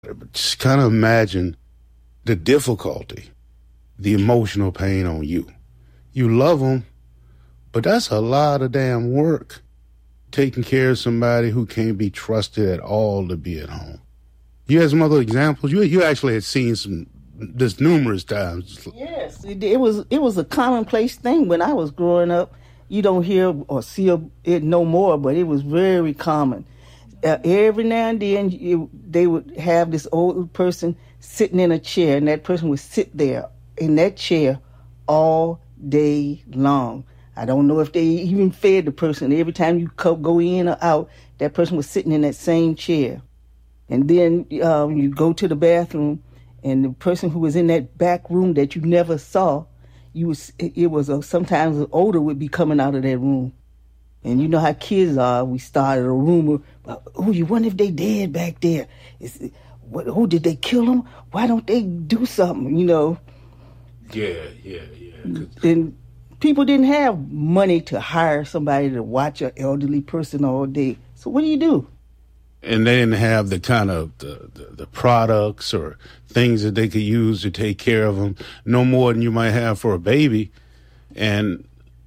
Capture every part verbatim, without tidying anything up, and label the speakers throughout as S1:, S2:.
S1: But just kind of imagine the difficulty, the emotional pain on you. You love them, but that's a lot of damn work, taking care of somebody who can't be trusted at all to be at home. You had some other examples? You you actually had seen some this numerous times.
S2: Yes, it, it was it was a commonplace thing when I was growing up. You don't hear or see it no more, but it was very common. Uh, every now and then, it, they would have this old person sitting in a chair, and that person would sit there in that chair all day long. I don't know if they even fed the person. Every time you go in or out, that person was sitting in that same chair. And then um, you go to the bathroom, and the person who was in that back room that you never saw, you was it was a, sometimes an odor would be coming out of that room. And you know how kids are. We started a rumor, oh, you wonder if they dead back there. Is, what, oh, did they kill them? Why don't they do something, you know?
S1: Yeah, yeah, yeah.
S2: And people didn't have money to hire somebody to watch an elderly person all day. So what do you do?
S1: And they didn't have the kind of the, the, the products or things that they could use to take care of them, no more than you might have for a baby. And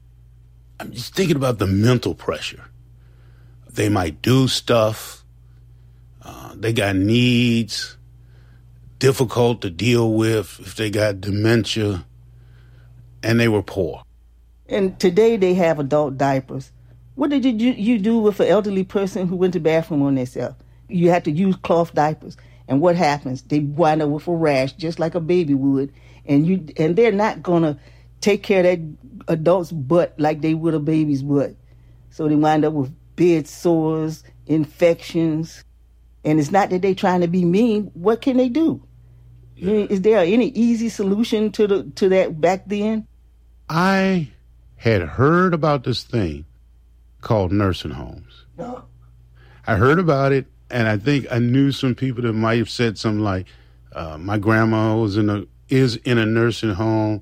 S1: I'm just thinking about the mental pressure. They might do stuff. Uh, they got needs, difficult to deal with if they got dementia, and they were poor.
S2: And today they have adult diapers. What did you, you do with an elderly person who went to the bathroom on themselves? You had to use cloth diapers. And what happens? They wind up with a rash just like a baby would. And you and they're not going to take care of that adult's butt like they would a baby's butt. So they wind up with bed sores, infections. And it's not that they're trying to be mean. What can they do? Yeah. Is there any easy solution to the to that back then?
S1: I had heard about this thing called nursing homes.
S2: No.
S1: I heard about it, and I think I knew some people that might have said something like, uh, my grandma was in a is in a nursing home.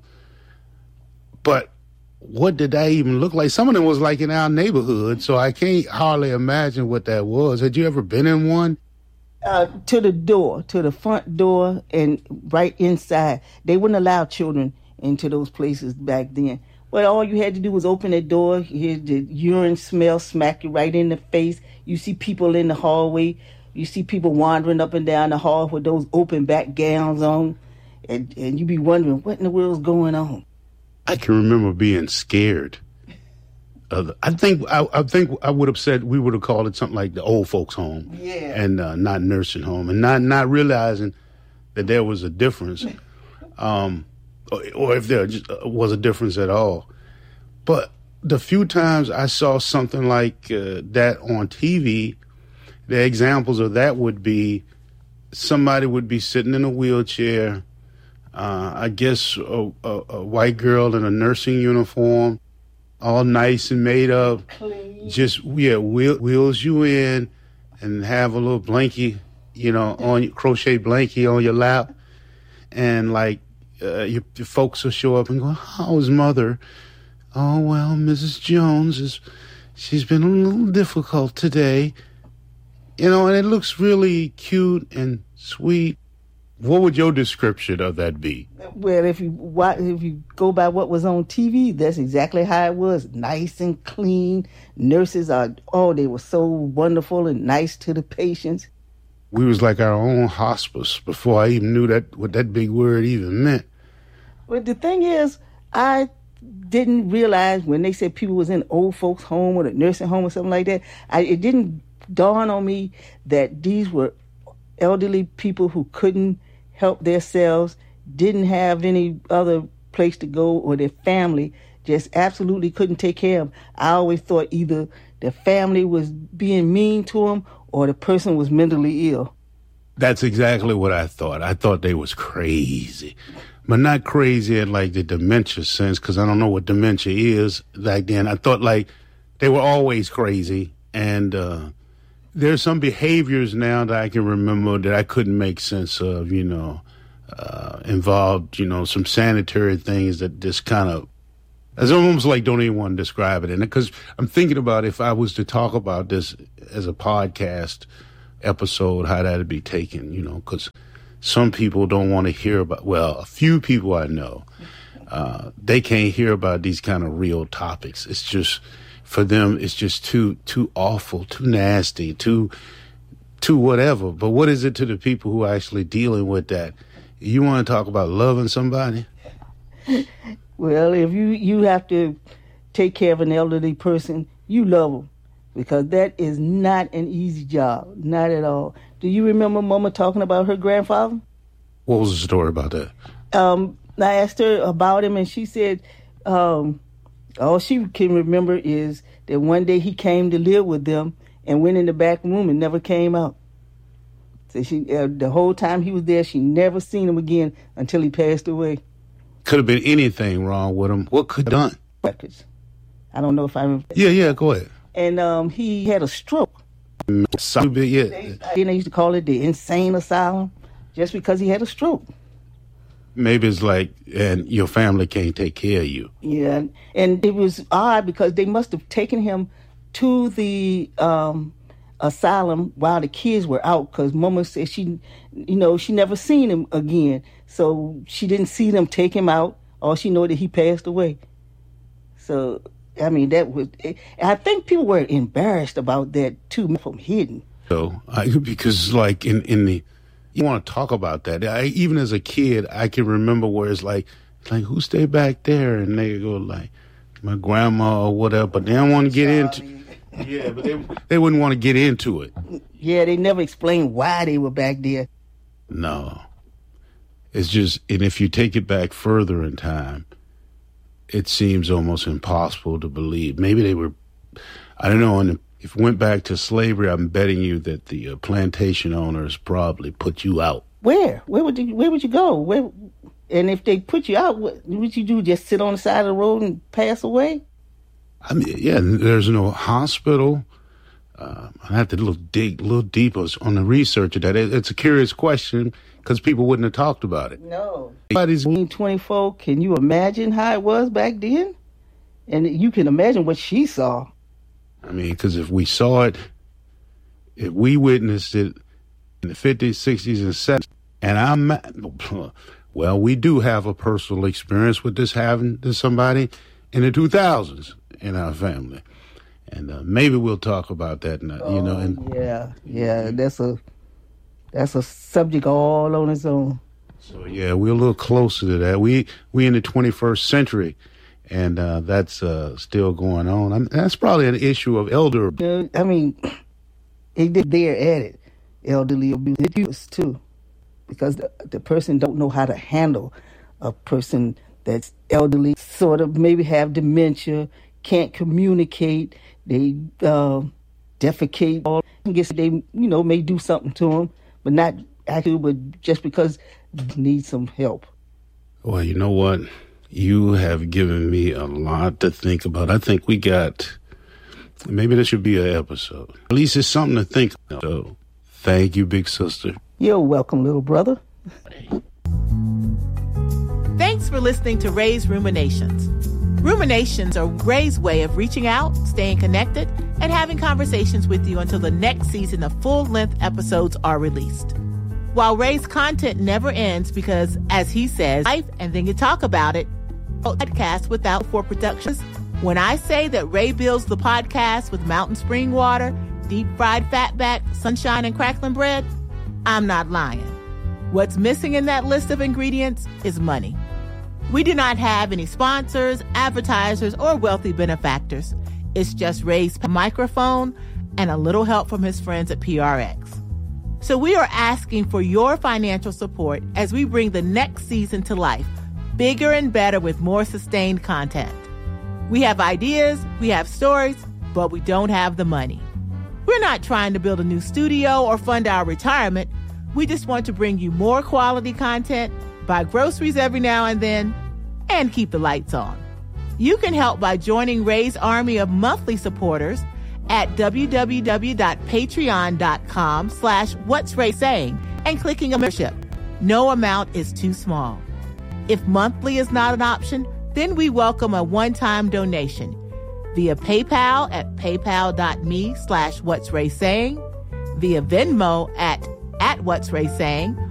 S1: But what did that even look like? Some of them was like in our neighborhood, so I can't hardly imagine what that was. Had you ever been in one?
S2: Uh, to the door, to the front door, and right inside. They wouldn't allow children into those places back then. But all you had to do was open that door, hear the urine smell smack you right in the face. You see people in the hallway. You see people wandering up and down the hall with those open back gowns on. And, and you be wondering, what in the world's going on?
S1: I can remember being scared. Uh, I think I, I think I would have said we would have called it something like the old folks' home,
S2: yeah,
S1: and uh, not nursing home, and not not realizing that there was a difference, um, or, or if there just was a difference at all. But the few times I saw something like uh, that on T V, the examples of that would be somebody would be sitting in a wheelchair. Uh, I guess a, a, a white girl in a nursing uniform, all nice and made up,
S2: clean.
S1: Just yeah, wheel, wheels you in and have a little blankie, you know, on crochet blankie on your lap, and like uh, your, your folks will show up and go, "How's mother?" "Oh well, Missus Jones is, she's been a little difficult today," you know, and it looks really cute and sweet. What would your description of that be?
S2: Well, if you if you go by what was on T V, that's exactly how it was. Nice and clean. Nurses are, oh, they were so wonderful and nice to the patients.
S1: We was like our own hospice before I even knew that what that big word even meant.
S2: But the thing is, I didn't realize when they said people was in old folks' home or the nursing home or something like that, I, it didn't dawn on me that these were elderly people who couldn't help themselves, didn't have any other place to go, or their family just absolutely couldn't take care of them. I always thought either the family was being mean to them or the person was mentally ill.
S1: That's exactly what I thought. I thought they was crazy, but not crazy in like the dementia sense, because I don't know what dementia is back then. I thought like they were always crazy, and uh, there's some behaviors now that I can remember that I couldn't make sense of, you know, uh, involved, you know, some sanitary things that just kind of, it's almost like don't even want to describe it. And because I'm thinking about if I was to talk about this as a podcast, episode, how that'd be taken, you know, because some people don't want to hear about, well, a few people I know, uh, they can't hear about these kind of real topics. It's just, for them, it's just too, too awful, too nasty, too, too whatever. But what is it to the people who are actually dealing with that? You want to talk about loving somebody?
S2: Well, if you, you have to take care of an elderly person, you love them, because that is not an easy job, not at all. Do you remember Mama talking about her grandfather?
S1: What was the story about that?
S2: Um, I asked her about him, and she said um, all she can remember is that one day he came to live with them and went in the back room and never came out. So she, uh, the whole time he was there, she never seen him again until he passed away.
S1: Could have been anything wrong with him. What could have done?
S2: Records. I don't know if I remember.
S1: Yeah, yeah, go ahead.
S2: And um, he had a stroke.
S1: So, yeah.
S2: They, they used to call it the insane asylum just because he had a stroke.
S1: Maybe it's like, and your family can't take care of you.
S2: Yeah, and it was odd because they must have taken him to the um, asylum while the kids were out, because Mama said she, you know, she never seen him again. So she didn't see them take him out. All she know that he passed away. So, I mean, that was, I think people were embarrassed about that too, from hidden.
S1: So, I, because like in, in the, you want to talk about that. I, even as a kid, I can remember where it's like, like who stayed back there? And they go like, my grandma or whatever, but they don't want to get into, yeah, but they, they wouldn't want to get into it.
S2: Yeah, they never explained why they were back there.
S1: No. It's just, and if you take it back further in time, it seems almost impossible to believe. Maybe they were, I don't know, and if it went back to slavery, I'm betting you that the uh, plantation owners probably put you out.
S2: Where? Where would you, where would you go? Where? And if they put you out, what would you do? Just sit on the side of the road and pass away?
S1: I mean, yeah, there's no hospital. Uh, I have to look dig a little deeper on the research of that. It, it's a curious question because people wouldn't have talked about it.
S2: No.
S1: Everybody's
S2: twenty-four, can you imagine how it was back then? And you can imagine what she saw.
S1: I mean, because if we saw it, if we witnessed it in the fifties, sixties, and seventies, and I'm, well, we do have a personal experience with this happening to somebody in the two thousands in our family. And uh, maybe we'll talk about that, now, you know. And
S2: yeah, yeah, that's a that's a subject all on its own.
S1: So yeah, we're a little closer to that. We we in the twenty-first century, and uh, that's uh, still going on. I mean, that's probably an issue of elder.
S2: Uh, I mean, they're at it, elderly abuse too, because the, the person don't know how to handle a person that's elderly, sort of maybe have dementia, can't communicate. They uh, defecate. Or I guess they, you know, may do something to them, but not actually, but just because they need some help.
S1: Well, you know what? You have given me a lot to think about. I think we got, maybe there should be an episode. At least it's something to think about. So, thank you, big sister.
S2: You're welcome, little brother.
S3: Thanks for listening to Ray's Ruminations. Ruminations are Ray's way of reaching out, staying connected, and having conversations with you until the next season of full-length episodes are released. While Ray's content never ends because, as he says, life and then you talk about it, podcast without for productions. When I say that Ray builds the podcast with mountain spring water, deep-fried fatback, sunshine, and crackling bread, I'm not lying. What's missing in that list of ingredients is money. We do not have any sponsors, advertisers, or wealthy benefactors. It's just Ray's microphone and a little help from his friends at P R X. So we are asking for your financial support as we bring the next season to life, bigger and better with more sustained content. We have ideas, we have stories, but we don't have the money. We're not trying to build a new studio or fund our retirement. We just want to bring you more quality content, buy groceries every now and then, and keep the lights on. You can help by joining Ray's army of monthly supporters at www.patreon.com slash what's Ray saying and clicking a membership. No amount is too small. If monthly is not an option, then we welcome a one-time donation via PayPal at paypal.me slash what's Ray saying, via Venmo at, at What's Ray Saying,